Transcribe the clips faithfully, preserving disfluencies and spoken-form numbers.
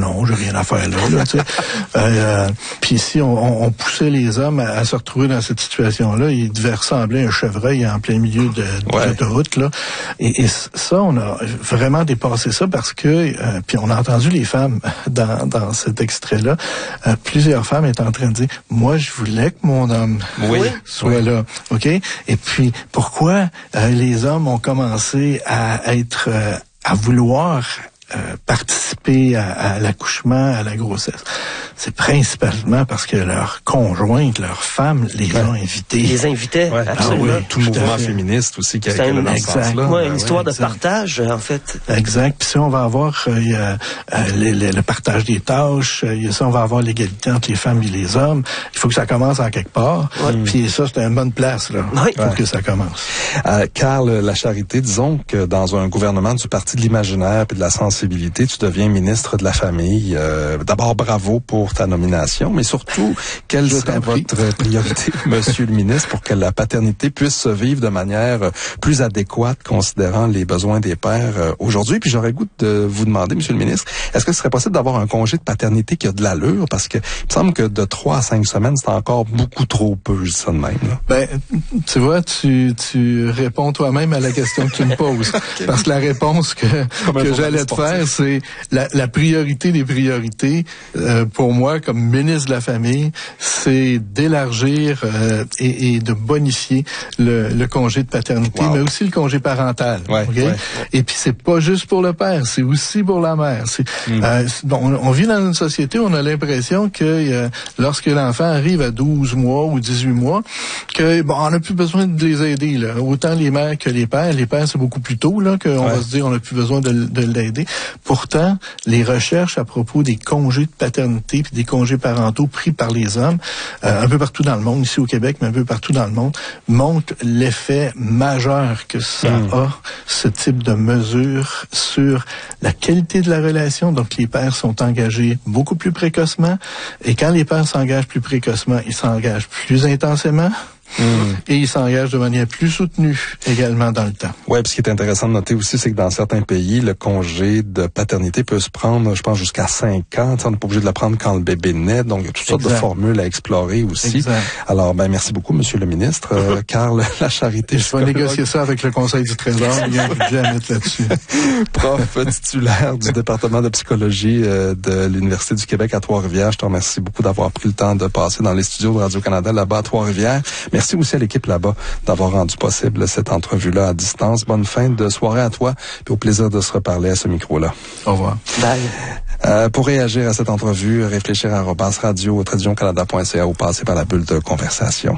non, j'ai rien à faire là. là tu sais. euh, Puis si on, on poussait les hommes à, à se retrouver dans cette situation-là, ils devaient ressembler à un chevreuil en plein milieu de, de ouais. l'autoroute. Là. Et, et ça, on a vraiment dépassé ça parce que, euh, puis on a entendu les femmes dans, dans cet extrait-là, euh, plusieurs femmes étaient en train de dire, moi, je voulais que mon homme oui. soit oui. là. OK? Et puis, pourquoi euh, les hommes ont commencé à être, euh, à vouloir Euh, participer à, à l'accouchement, à la grossesse? C'est principalement parce que leurs conjointes, leurs femmes, les ouais. ont invités. Les invitaient, ouais. absolument. Ah oui, tout le mouvement féministe aussi qui a été dans ce sens-là. Ouais, une ben, histoire ouais, de partage, en fait. Exact. Puis ça, on va avoir euh, y a, euh, les, les, le partage des tâches. Y a ça, on va avoir l'égalité entre les femmes et les hommes. Il faut que ça commence en quelque part. Ouais. Puis ça, c'est une bonne place là ouais. pour ouais. que ça commence. Euh, Carl Lacharité, disons que dans un gouvernement du Parti de l'imaginaire et de la sensibilité, tu deviens ministre de la Famille. Euh, d'abord, bravo pour ta nomination, mais surtout, quelle Je serait votre priorité, monsieur le ministre, pour que la paternité puisse se vivre de manière plus adéquate, considérant les besoins des pères euh, aujourd'hui? Puis j'aurais le goût de vous demander, monsieur le ministre, est-ce que ce serait possible d'avoir un congé de paternité qui a de l'allure? Parce que il me semble que de trois à cinq semaines, c'est encore beaucoup trop peu, je dis ça de même. Là. Ben, tu vois, tu, tu réponds toi-même à la question que tu me poses. Okay. Parce que la réponse que, que j'allais te faire, c'est la, la priorité des priorités euh, pour moi comme ministre de la Famille, c'est d'élargir euh, et, et de bonifier le, le congé de paternité, wow. mais aussi le congé parental. Ouais, okay? ouais. Et puis c'est pas juste pour le père, c'est aussi pour la mère. C'est, mm. euh, on, on vit dans une société où on a l'impression que euh, lorsque l'enfant arrive à douze mois ou dix-huit mois, que bon, on n'a plus besoin de les aider. Là. Autant les mères que les pères. Les pères, c'est beaucoup plus tôt là qu'on ouais. va se dire on n'a plus besoin de, de l'aider. Pourtant, les recherches à propos des congés de paternité puis des congés parentaux pris par les hommes, euh, un peu partout dans le monde, ici au Québec, mais un peu partout dans le monde, montrent l'effet majeur que ça mmh. a, ce type de mesure, sur la qualité de la relation. Donc, les pères sont engagés beaucoup plus précocement. Et quand les pères s'engagent plus précocement, ils s'engagent plus intensément. Mmh. Et il s'engage de manière plus soutenue également dans le temps. Oui, puis ce qui est intéressant de noter aussi, c'est que dans certains pays, le congé de paternité peut se prendre, je pense, jusqu'à cinq ans. T'sais, on n'est pas obligé de le prendre quand le bébé naît. Donc, il y a toutes sortes exact. de formules à explorer aussi. Exact. Alors, ben merci beaucoup, Monsieur le ministre. Euh, Carl Lacharité. Je vais négocier ça avec le Conseil du Trésor. Il y a un budget à mettre là-dessus. Prof titulaire du département de psychologie euh, de l'Université du Québec à Trois-Rivières. Je te remercie beaucoup d'avoir pris le temps de passer dans les studios de Radio-Canada là-bas à Trois-Rivières. Merci aussi à l'équipe là-bas d'avoir rendu possible cette entrevue-là à distance. Bonne fin de soirée à toi, puis au plaisir de se reparler à ce micro-là. Au revoir. Bye. Euh, pour réagir à cette entrevue, réfléchir à arobase radio télévision canada point c a ou passer par la bulle de conversation.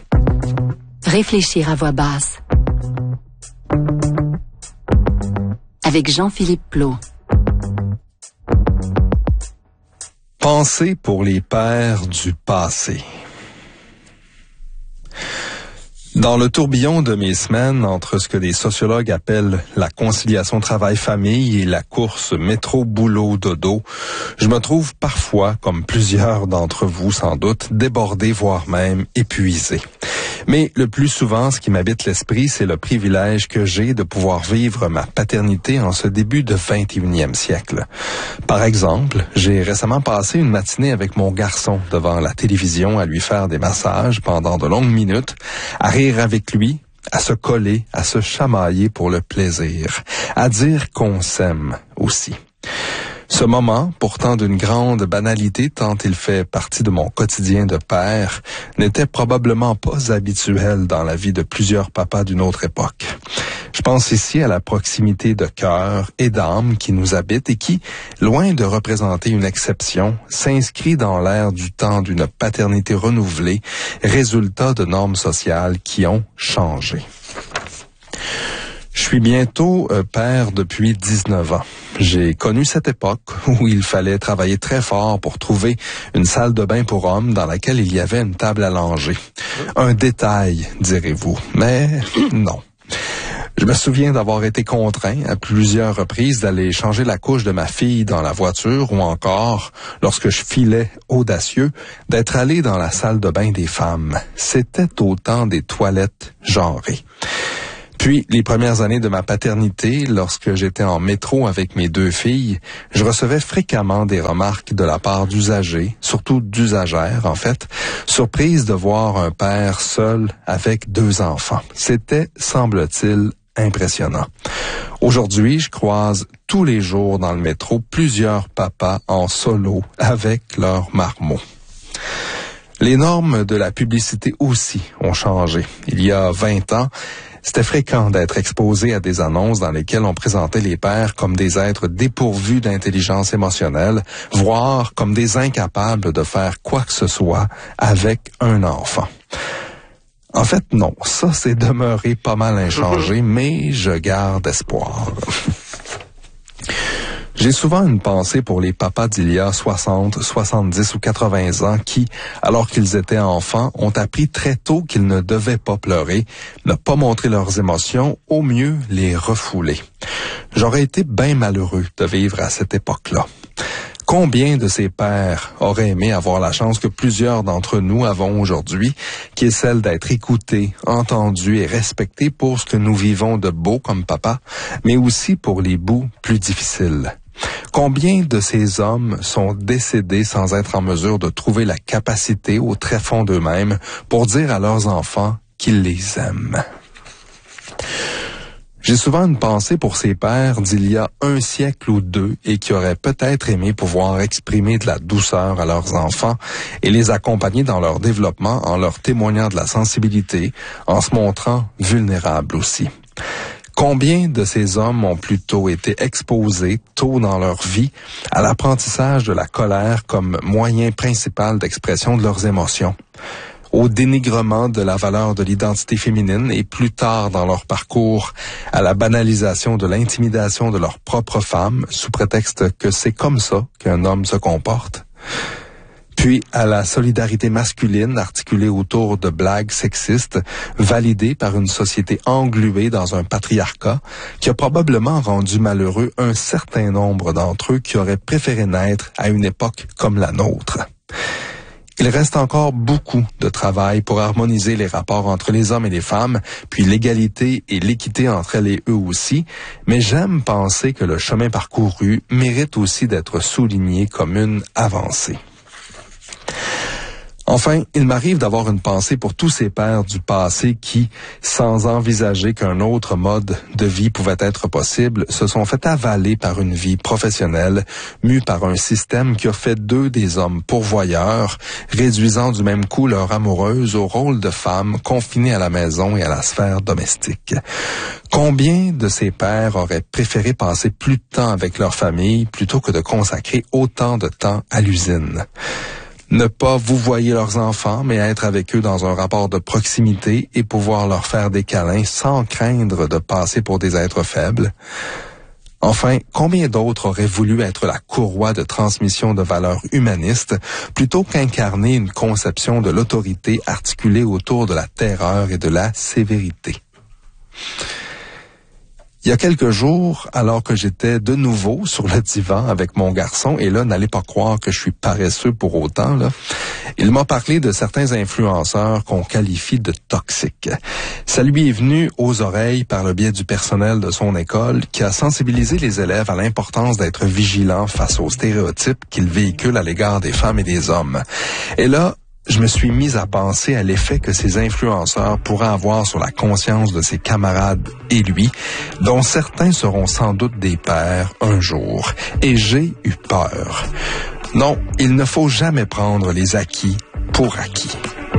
Réfléchir à voix basse. Avec Jean-Philippe Plot. Pensée pour les pères du passé. Dans le tourbillon de mes semaines, entre ce que des sociologues appellent la conciliation travail-famille et la course métro-boulot-dodo, je me trouve parfois, comme plusieurs d'entre vous sans doute, débordé, voire même épuisé. Mais le plus souvent, ce qui m'habite l'esprit, c'est le privilège que j'ai de pouvoir vivre ma paternité en ce début de vingt et unième siècle. Par exemple, j'ai récemment passé une matinée avec mon garçon devant la télévision à lui faire des massages pendant de longues minutes, à rire avec lui, à se coller, à se chamailler pour le plaisir, à dire qu'on s'aime aussi. Ce moment, pourtant d'une grande banalité tant il fait partie de mon quotidien de père, n'était probablement pas habituel dans la vie de plusieurs papas d'une autre époque. Je pense ici à la proximité de cœur et d'âme qui nous habite et qui, loin de représenter une exception, s'inscrit dans l'ère du temps d'une paternité renouvelée, résultat de normes sociales qui ont changé. Je suis bientôt euh, père depuis dix-neuf ans. J'ai connu cette époque où il fallait travailler très fort pour trouver une salle de bain pour hommes dans laquelle il y avait une table à langer. Un détail, direz-vous, mais non. Je me souviens d'avoir été contraint à plusieurs reprises d'aller changer la couche de ma fille dans la voiture ou encore, lorsque je filais audacieux, d'être allé dans la salle de bain des femmes. C'était au temps des toilettes genrées. Puis, les premières années de ma paternité, lorsque j'étais en métro avec mes deux filles, je recevais fréquemment des remarques de la part d'usagers, surtout d'usagères en fait, surprise de voir un père seul avec deux enfants. C'était, semble-t-il, impressionnant. Aujourd'hui, je croise tous les jours dans le métro plusieurs papas en solo avec leurs marmots. Les normes de la publicité aussi ont changé. Il y a vingt ans, c'était fréquent d'être exposé à des annonces dans lesquelles on présentait les pères comme des êtres dépourvus d'intelligence émotionnelle, voire comme des incapables de faire quoi que ce soit avec un enfant. En fait, non, ça c'est demeuré pas mal inchangé, mais je garde espoir. J'ai souvent une pensée pour les papas d'il y a soixante, soixante-dix ou quatre-vingts ans qui, alors qu'ils étaient enfants, ont appris très tôt qu'ils ne devaient pas pleurer, ne pas montrer leurs émotions, au mieux les refouler. J'aurais été bien malheureux de vivre à cette époque-là. Combien de ces pères auraient aimé avoir la chance que plusieurs d'entre nous avons aujourd'hui, qui est celle d'être écoutés, entendus et respectés pour ce que nous vivons de beau comme papa, mais aussi pour les bouts plus difficiles. Combien de ces hommes sont décédés sans être en mesure de trouver la capacité au très fond d'eux-mêmes pour dire à leurs enfants qu'ils les aiment? J'ai souvent une pensée pour ces pères d'il y a un siècle ou deux et qui auraient peut-être aimé pouvoir exprimer de la douceur à leurs enfants et les accompagner dans leur développement en leur témoignant de la sensibilité, en se montrant vulnérables aussi. Combien de ces hommes ont plutôt été exposés, tôt dans leur vie, à l'apprentissage de la colère comme moyen principal d'expression de leurs émotions, au dénigrement de la valeur de l'identité féminine et plus tard dans leur parcours, à la banalisation de l'intimidation de leur propre femme sous prétexte que c'est comme ça qu'un homme se comporte, puis à la solidarité masculine articulée autour de blagues sexistes validées par une société engluée dans un patriarcat qui a probablement rendu malheureux un certain nombre d'entre eux qui auraient préféré naître à une époque comme la nôtre. Il reste encore beaucoup de travail pour harmoniser les rapports entre les hommes et les femmes, puis l'égalité et l'équité entre elles et eux aussi, mais j'aime penser que le chemin parcouru mérite aussi d'être souligné comme une avancée. Enfin, il m'arrive d'avoir une pensée pour tous ces pères du passé qui, sans envisager qu'un autre mode de vie pouvait être possible, se sont fait avaler par une vie professionnelle, mue par un système qui a fait d'eux des hommes pourvoyeurs, réduisant du même coup leur amoureuse au rôle de femmes confinées à la maison et à la sphère domestique. Combien de ces pères auraient préféré passer plus de temps avec leur famille plutôt que de consacrer autant de temps à l'usine? Ne pas vouvoyer leurs enfants, mais être avec eux dans un rapport de proximité et pouvoir leur faire des câlins sans craindre de passer pour des êtres faibles. Enfin, combien d'autres auraient voulu être la courroie de transmission de valeurs humanistes plutôt qu'incarner une conception de l'autorité articulée autour de la terreur et de la sévérité? Il y a quelques jours, alors que j'étais de nouveau sur le divan avec mon garçon, et là, n'allez pas croire que je suis paresseux pour autant, là, il m'a parlé de certains influenceurs qu'on qualifie de toxiques. Ça lui est venu aux oreilles par le biais du personnel de son école qui a sensibilisé les élèves à l'importance d'être vigilants face aux stéréotypes qu'ils véhiculent à l'égard des femmes et des hommes. Et là, je me suis mis à penser à l'effet que ces influenceurs pourraient avoir sur la conscience de ses camarades et lui, dont certains seront sans doute des pères un jour. Et j'ai eu peur. Non, il ne faut jamais prendre les acquis pour acquis.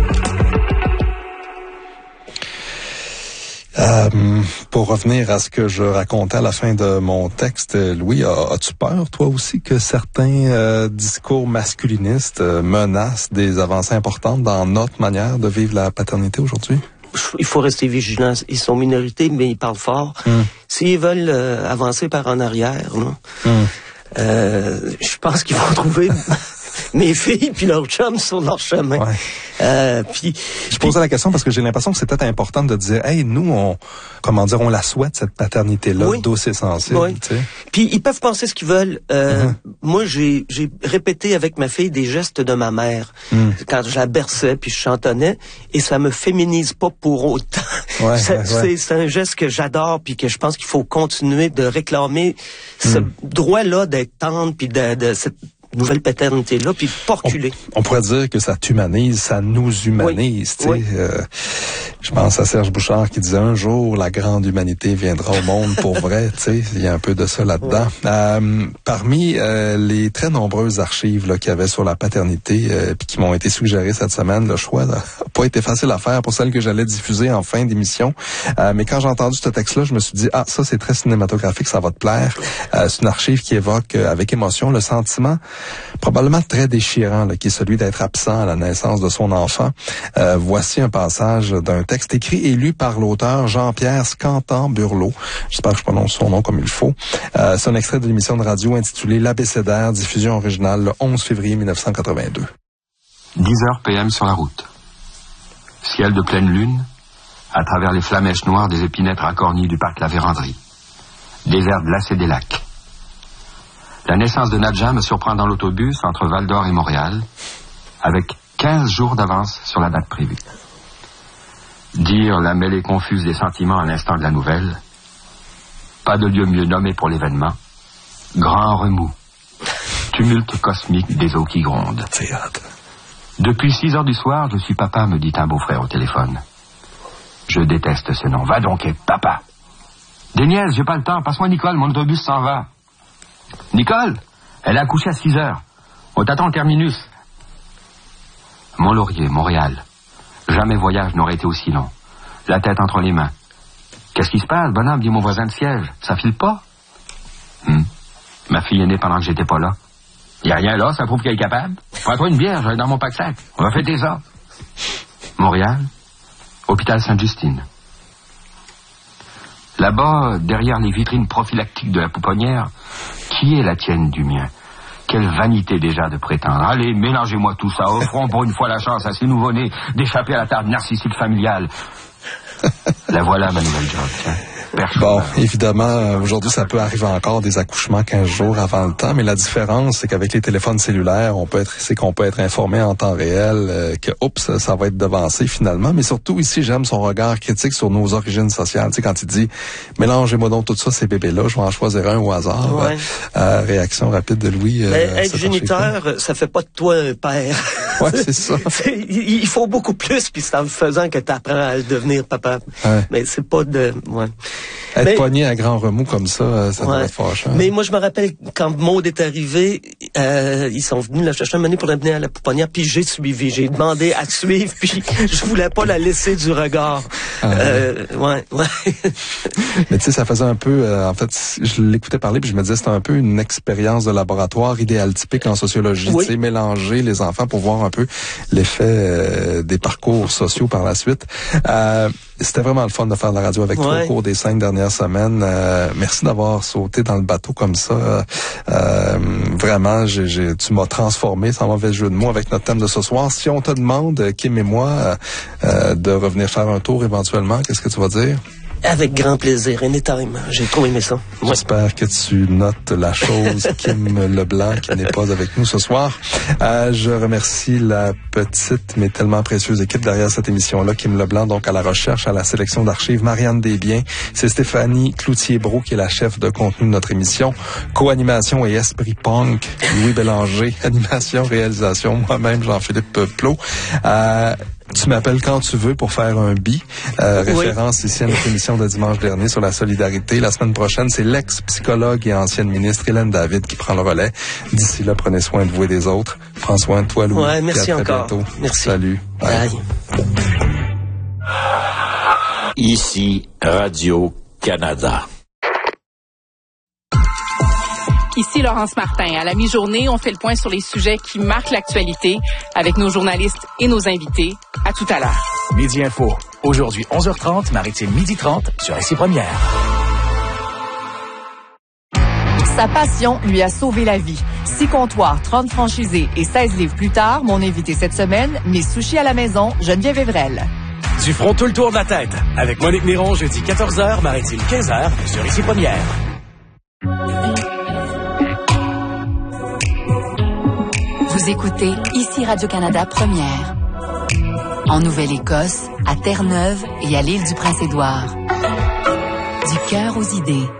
Euh, pour revenir à ce que je racontais à la fin de mon texte, Louis, as, as-tu peur, toi aussi, que certains euh, discours masculinistes euh, menacent des avancées importantes dans notre manière de vivre la paternité aujourd'hui? Il faut rester vigilant. Ils sont minorités, mais ils parlent fort. Mm. S'ils veulent euh, avancer par en arrière, non? Mm. Euh, je pense qu'ils vont trouver mes filles puis leurs chums sur leur chemin. Ouais. Euh, puis, je posais la question parce que j'ai l'impression que c'était important de dire, hey, nous, on, comment dire, on la souhaite, cette paternité-là, oui. douce et sensible. Oui. Tu sais. Puis ils peuvent penser ce qu'ils veulent. Euh, Mm-hmm. Moi, j'ai, j'ai répété avec ma fille des gestes de ma mère mm. quand je la berçais puis je chantonnais, et ça me féminise pas pour autant. Ouais, ça, ouais, c'est, ouais. c'est un geste que j'adore puis que je pense qu'il faut continuer de réclamer ce mm. droit-là d'être tendre puis de, de cette nouvelle paternité-là, puis pas reculer. On, on pourrait dire que ça t'humanise, ça nous humanise. Oui. Oui. Euh, je pense à Serge Bouchard qui disait un jour la grande humanité viendra au monde pour vrai. Il y a un peu de ça là-dedans. Oui. Euh, parmi euh, les très nombreuses archives là, qu'il y avait sur la paternité, euh, puis qui m'ont été suggérées cette semaine, le choix n'a pas été facile à faire pour celle que j'allais diffuser en fin d'émission. Euh, mais quand j'ai entendu ce texte-là, je me suis dit, ah, ça c'est très cinématographique, ça va te plaire. Euh, c'est une archive qui évoque euh, avec émotion le sentiment probablement très déchirant, là, qui est celui d'être absent à la naissance de son enfant. Euh, voici un passage d'un texte écrit et lu par l'auteur Jean-Pierre Scantan-Burlot. J'espère que je prononce son nom comme il faut. Euh, c'est un extrait de l'émission de radio intitulée L'Abécédaire, diffusion originale le onze février mille neuf cent quatre-vingt-deux. dix heures P M sur la route. Ciel de pleine lune, à travers les flamèches noires des épinettes racornies du parc La Vérandrie. Désert glacé des lacs. La naissance de Nadja me surprend dans l'autobus entre Val-d'Or et Montréal, avec quinze jours d'avance sur la date prévue. Dire la mêlée confuse des sentiments à l'instant de la nouvelle. Pas de lieu mieux nommé pour l'événement. Grand remous. Tumulte cosmique des eaux qui grondent. Depuis six heures du soir, je suis papa, me dit un beau-frère au téléphone. Je déteste ce nom. Va donc être papa. Des niaises, j'ai pas le temps. Passe-moi Nicole, mon autobus s'en va. Nicole, elle a accouché à six heures. On t'attend au terminus. Mont-Laurier, Montréal. Jamais voyage n'aurait été aussi long. La tête entre les mains. Qu'est-ce qui se passe, bonhomme, dit mon voisin de siège. Ça file pas? Hum. Ma fille est née pendant que j'étais pas là. Y a rien là, ça prouve qu'elle est capable. Prends-toi une bière, j'en ai dans mon pack-sac. On va fêter ça. Montréal, hôpital Sainte-Justine. Là-bas, derrière les vitrines prophylactiques de la pouponnière, qui est la tienne du mien? Quelle vanité déjà de prétendre. Allez, mélangez-moi tout ça. Offrons pour une fois la chance à ces nouveau-nés d'échapper à la table narcissique familiale. La voilà, ma nouvelle job, tiens. Bon, évidemment, aujourd'hui, ça peut arriver encore des accouchements quinze jours avant le temps, mais la différence, c'est qu'avec les téléphones cellulaires, on peut être, c'est qu'on peut être informé en temps réel euh, que, oups, ça va être devancé finalement. Mais surtout ici, j'aime son regard critique sur nos origines sociales. Tu sais, quand il dit, mélangez-moi donc tout ça, ces bébés-là, je vais en choisir un au hasard. Ouais. Euh, réaction rapide de Louis. Euh, Mais être géniteur, ça fait pas de toi un père. Ouais, c'est ça. c'est, il faut beaucoup plus, puis c'est en le faisant que tu apprends à devenir papa. Ouais. Mais c'est pas de... Ouais. Être mais, pogné à grand remous comme ça, ça ouais. doit être fâchant. Mais moi, je me rappelle, quand Maud est arrivé, euh, ils sont venus la chercher un moment donné pour l'amener à la pouponnière, puis j'ai suivi. J'ai demandé à suivre, puis je voulais pas la laisser du regard. Ah, euh, ouais, ouais. Mais tu sais, ça faisait un peu... Euh, en fait, je l'écoutais parler, puis je me disais, c'était un peu une expérience de laboratoire idéal typique en sociologie. Oui. Tu sais, mélanger les enfants pour voir un peu l'effet euh, des parcours sociaux par la suite. Euh, c'était vraiment le fun de faire de la radio avec ouais. toi au cours des cinq dernières semaines. Euh, merci d'avoir sauté dans le bateau comme ça. Euh, vraiment, j'ai, j'ai, tu m'as transformé, sans mauvais jeu de mots, avec notre thème de ce soir. Si on te demande, Kim et moi, euh, de revenir faire un tour éventuellement, qu'est-ce que tu vas dire? Avec grand plaisir, anytime. J'ai trop aimé ça. Ouais. J'espère que tu notes la chose, Kim Leblanc, qui n'est pas avec nous ce soir. Euh, je remercie la petite, mais tellement précieuse équipe derrière cette émission-là. Kim Leblanc, donc à la recherche, à la sélection d'archives. Marianne Desbiens. C'est Stéphanie Cloutier-Brault qui est la chef de contenu de notre émission. Co-animation et esprit punk. Louis Bélanger. Animation, réalisation. Moi-même, Jean-Philippe Plot. Euh, Tu m'appelles quand tu veux pour faire un bi. Euh, référence oui. ici à notre émission de dimanche dernier sur la solidarité. La semaine prochaine, c'est l'ex-psychologue et ancienne ministre Hélène David qui prend le relais. D'ici là, prenez soin de vous et des autres. Prends soin de toi, Louis. Ouais, merci et à très encore. bientôt. Merci. Salut. Bye. Bye. Ici, Radio-Canada. Ici Laurence Martin. À la mi-journée, on fait le point sur les sujets qui marquent l'actualité avec nos journalistes et nos invités. À tout à l'heure. Midi Info. Aujourd'hui, onze heures trente, Maritime midi trente sur S C Première. Sa passion lui a sauvé la vie. Six comptoirs, trente franchisés et seize livres plus tard, mon invité cette semaine, mes sushis à la maison, Geneviève Evrel. Du front tout le tour de la tête. Avec Monique Miron, jeudi quatorze heures, Maritime quinze heures, sur Ici Première. Vous écoutez Ici Radio-Canada Première. En Nouvelle-Écosse, à Terre-Neuve et à l'île du Prince-Édouard. Du cœur aux idées.